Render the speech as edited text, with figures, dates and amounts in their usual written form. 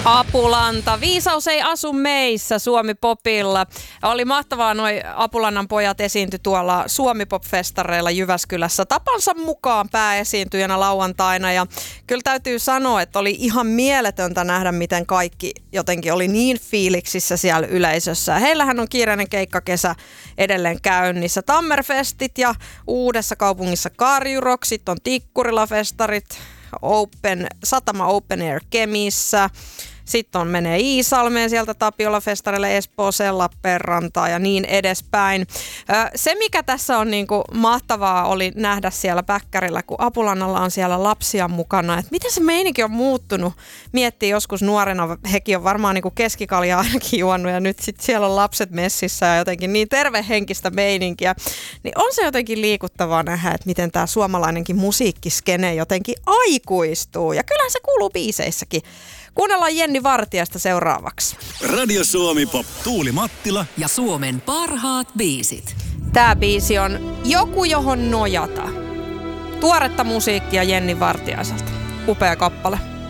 Apulanta. Viisaus ei asu meissä Suomi-popilla. Oli mahtavaa, noi Apulannan pojat esiintyi tuolla Suomi-pop-festareilla Jyväskylässä tapansa mukaan pääesiintyjänä lauantaina. Ja kyllä täytyy sanoa, että oli ihan mieletöntä nähdä, miten kaikki jotenkin oli niin fiiliksissä siellä yleisössä. Heillähän on kiireinen keikkakesä edelleen käynnissä. Tammerfestit ja Uudessa kaupungissa Karjurock, sitten on Tikkurila-festarit, Satama Open Air Kemissä. Sitten menee Iisalmeen sieltä Tapiola-festarille, Espooseen, Lappeenrantaan ja niin edespäin. Se, mikä tässä on niinku mahtavaa, oli nähdä siellä Päkkärillä, kun Apulannalla on siellä lapsia mukana. Et miten se meininki on muuttunut? Miettii joskus nuorena, hekin on varmaan niinku keskikaljaa ainakin juonut ja nyt sitten siellä on lapset messissä ja jotenkin niin tervehenkistä meininkiä. Niin on se jotenkin liikuttavaa nähdä, että miten tämä suomalainenkin musiikkiskene jotenkin aikuistuu. Ja kyllähän se kuuluu biiseissäkin. Kuunnellaan Jenni Vartijasta seuraavaksi. Radio Suomi Pop. Tuuli Mattila ja Suomen parhaat biisit. Tää biisi on Joku johon nojata. Tuoretta musiikkia Jenni Vartijaiselta. Upea kappale.